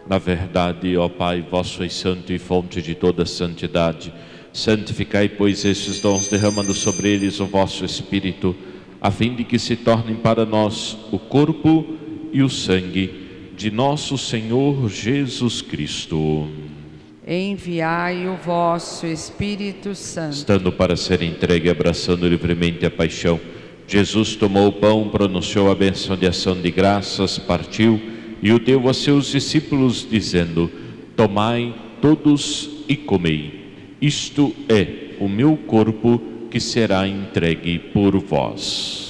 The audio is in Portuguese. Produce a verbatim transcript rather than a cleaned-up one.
Na verdade, ó Pai, vós sois santo e fonte de toda santidade. Santificai, pois, estes dons, derramando sobre eles o vosso Espírito, a fim de que se tornem para nós o corpo e o sangue de nosso Senhor Jesus Cristo. Enviai o vosso Espírito Santo. Estando para ser entregue e abraçando livremente a paixão, Jesus tomou o pão, pronunciou a bênção de ação de graças, partiu e o deu a seus discípulos, dizendo: tomai todos e comei. Isto é o meu corpo que será entregue por vós.